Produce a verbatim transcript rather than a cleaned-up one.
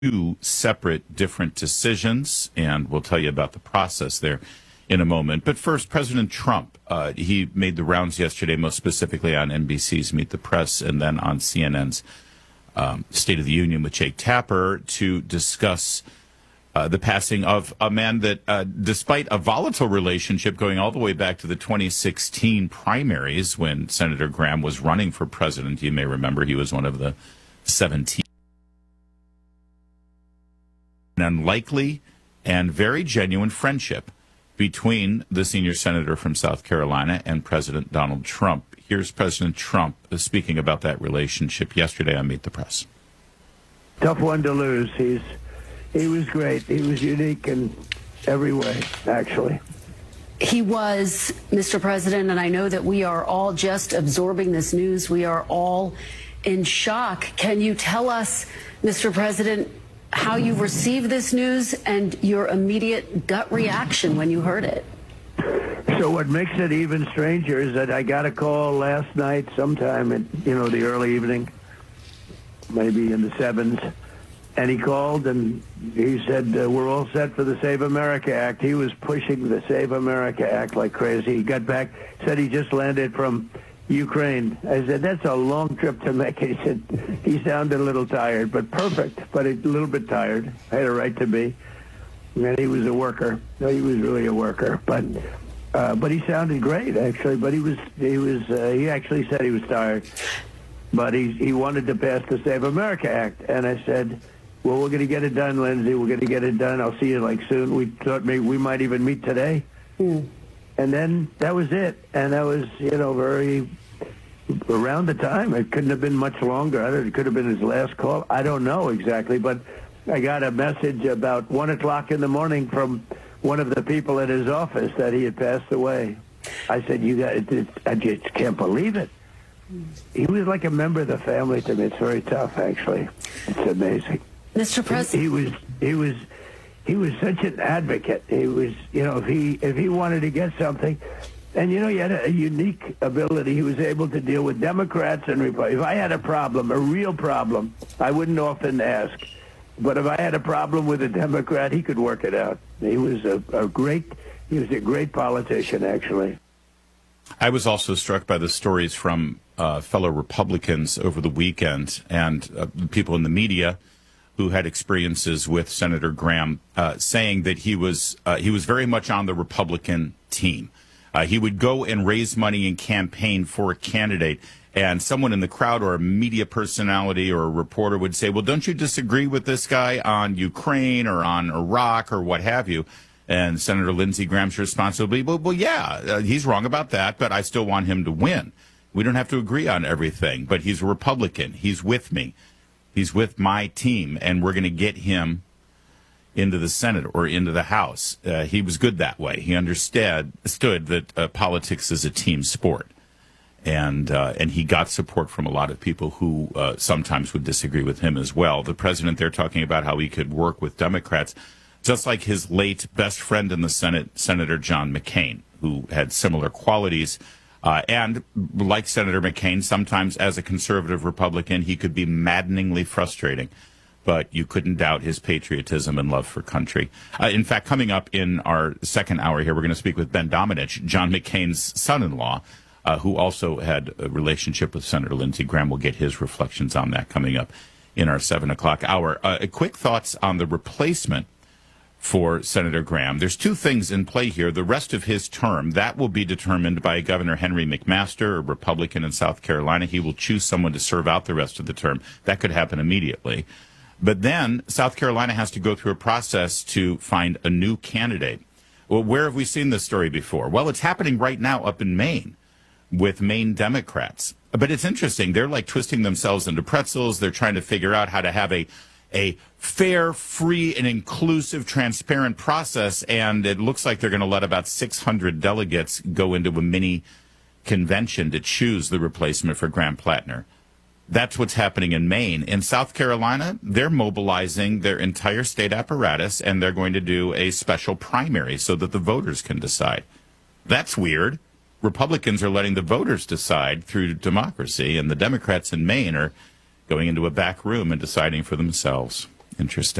two separate, different decisions, and we'll tell you about the process there in a moment. But first, President Trump, uh, he made the rounds yesterday, most specifically on N B C's Meet the Press and then on C N N's um, State of the Union with Jake Tapper to discuss uh, the passing of a man that, uh, despite a volatile relationship going all the way back to the twenty sixteen primaries when Senator Graham was running for president, you may remember he was one of the seventeen. An unlikely and very genuine friendship between the senior senator from South Carolina and President Donald Trump. Here's President Trump speaking about that relationship yesterday on Meet the Press. Tough one to lose. He's he was great. He was unique in every way, actually. He was, Mister President, and I know that we are all just absorbing this news. We are all in shock. Can you tell us, Mister President, how you received this news and your immediate gut reaction when you heard it? So what makes it even stranger is that I got a call last night sometime in, you know, the early evening, maybe in the sevens, and he called and he said, uh, we're all set for the Save America Act. He was pushing the Save America Act like crazy. He got back, said he just landed from Ukraine. I said, that's a long trip to make. He said, he sounded a little tired, but perfect, but a little bit tired. I had a right to be. And he was a worker. No, he was really a worker. But uh, but he sounded great, actually. But he was, he was, uh, he actually said he was tired. But he, he wanted to pass the Save America Act. And I said, well, we're going to get it done, Lindsey. We're going to get it done. I'll see you, like, soon. We thought maybe we might even meet today. Mm. And then that was it. And that was, you know, very around the time. It couldn't have been much longer. I don't, it could have been his last call. I don't know exactly. But I got a message about one o'clock in the morning from one of the people at his office that he had passed away. I said, you got it, I just can't believe it. He was like a member of the family to me. It's very tough, actually. It's amazing. Mister President. He, he was, he was, he was such an advocate. He was, you know, if he, if he wanted to get something, and, you know, he had a unique ability. He was able to deal with Democrats and Republicans. If I had a problem, a real problem, I wouldn't often ask. But if I had a problem with a Democrat, he could work it out. He was a, a great, he was a great politician, actually. I was also struck by the stories from uh, fellow Republicans over the weekend and uh, people in the media who had experiences with Senator Graham, uh, saying that he was uh, he was very much on the Republican team. Uh, he would go and raise money and campaign for a candidate, and someone in the crowd or a media personality or a reporter would say, well, don't you disagree with this guy on Ukraine or on Iraq or what have you? And Senator Lindsey Graham's response would be, well, well yeah, uh, he's wrong about that, but I still want him to win. We don't have to agree on everything, but he's a Republican. He's with me. He's with my team, and we're going to get him into the Senate or into the House. Uh, he was good that way. He understood stood that uh, politics is a team sport. And uh, and he got support from a lot of people who uh, sometimes would disagree with him as well. The president there talking about how he could work with Democrats, just like his late best friend in the Senate, Senator John McCain, who had similar qualities. Uh, and like Senator McCain, sometimes as a conservative Republican, he could be maddeningly frustrating. But you couldn't doubt his patriotism and love for country. Uh, in fact, coming up in our second hour here, we're going to speak with Ben Domenech, John McCain's son-in-law, uh, who also had a relationship with Senator Lindsey Graham. We'll get his reflections on that coming up in our seven o'clock hour. Uh, quick thoughts on the replacement for Senator Graham. There's two things in play here. The rest of his term, that will be determined by Governor Henry McMaster, a Republican in South Carolina. He will choose someone to serve out the rest of the term. That could happen immediately. But then South Carolina has to go through a process to find a new candidate. Well, where have we seen this story before? Well, it's happening right now up in Maine with Maine Democrats. But it's interesting. They're like twisting themselves into pretzels. They're trying to figure out how to have a a fair, free, and inclusive, transparent process. And it looks like they're going to let about six hundred delegates go into a mini convention to choose the replacement for Graham Plattner. That's what's happening in Maine. In South Carolina, they're mobilizing their entire state apparatus, and they're going to do a special primary so that the voters can decide. That's weird. Republicans are letting the voters decide through democracy, and the Democrats in Maine are going into a back room and deciding for themselves. Interesting.